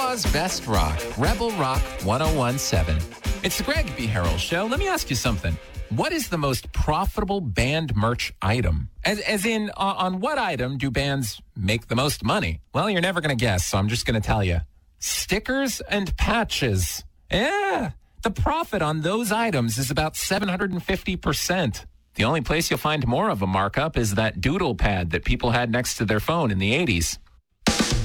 Utah's best rock, Rebel Rock 1017. It's the Greg B. Harrell Show. Let me ask you something. What is the most profitable band merch item? As in, on what item do bands make the most money? Well, you're never going to guess, so I'm just going to tell you. Stickers and patches. Yeah, the profit on those items is about 750%. The only place you'll find more of a markup is that doodle pad that people had next to their phone in the 80s.